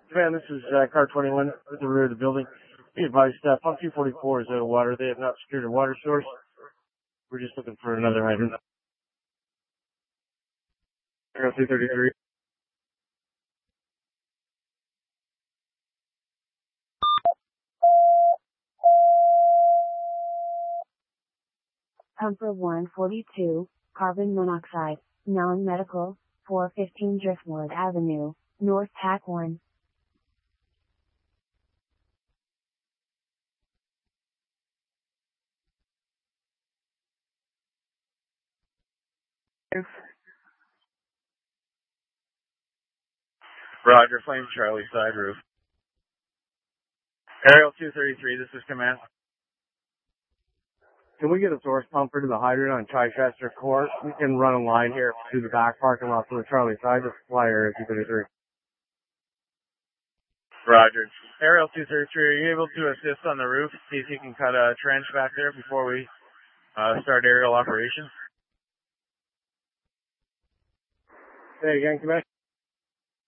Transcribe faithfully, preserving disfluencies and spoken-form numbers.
Man, this is uh, car twenty-one at the rear of the building. Be advised, uh, pump two forty-four is out of water. They have not secured a water source. We're just looking for another hydrant. Aerial two thirty-three. Pumper one forty-two, carbon monoxide, non-medical, four fifteen Driftwood Avenue, North Tack one. Roger, Flame Charlie, side roof. Aerial two thirty-three, this is command. Can we get a source pumper to the hydrant on Chichester Court? We can run a line here through the back parking lot to the Charlie side to supply Area two thirty-three. Roger. Aerial two thirty-three, are you able to assist on the roof? See if you can cut a trench back there before we uh, start aerial operations? Say again, Quebec.